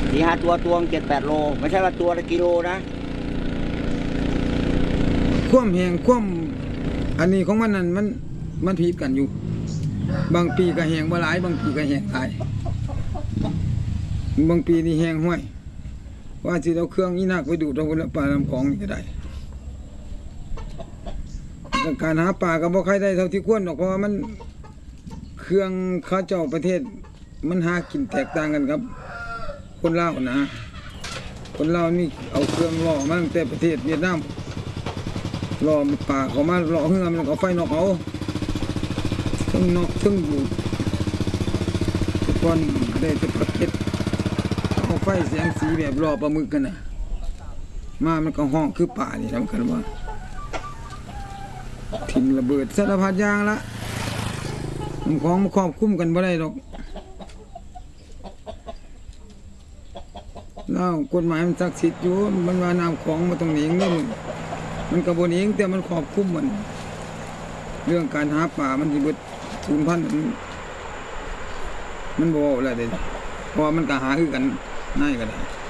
4-5 ตัวตวง7-8 โลไม่ใช่ว่าตัวละกิโลนะคว่ำแหงคว่ำอันนี้ของมันนั่นมันผิดกันอยู่บางปีก็แหงบ่หลายบางปีก็แหงหลายบางปีนี่แหงห้วยว่าสิเอาเครื่องอีนักไปดูดเอาปลาลำคลองนี่ก็ได้การหาปลาก็บ่ใครได้เท่าที่ควรหรอกเพราะว่ามันเครื่องเขาเจ้าประเทศมันหากินแตกต่างกันครับคนลาวนะคนลาวนี่เอาเครื่องล่อมาตั้งแต่ประเทศเวียดนามล่อปลาเขามาล่อเหือมันเอาไฟนอกเอาซึ่งนอกซึ่งอยู่ทุกคนได้แต่ประเทศเอาไฟแสงสีแบบล่อปลาหมึกกันนะมามันก็ห้องคือป่านี่ทำกันว่าทิ้งระเบิดสารพัดอย่างละของมันครอบคุ้มกันบ่ได้หรอกแล้วกฎหมายมันศักดิ์สิทธิ์อยู่มันว่าน้ำของมาตรงนี้นี่มันกระบวนเองแต่มันครอบคุ้มมันเรื่องการหาป่ามันที่เบิดสูญพันธุ์มันบ่อะไรเด้เพราะมันก็หาคือกันง่ายก็ได้